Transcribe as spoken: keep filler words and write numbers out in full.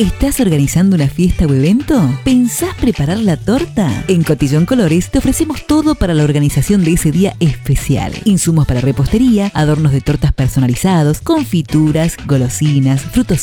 ¿Estás organizando una fiesta o evento? ¿Pensás preparar la torta? En Cotillón Colores te ofrecemos todo para la organización de ese día especial. Insumos para repostería, adornos de tortas personalizados, confituras, golosinas, frutos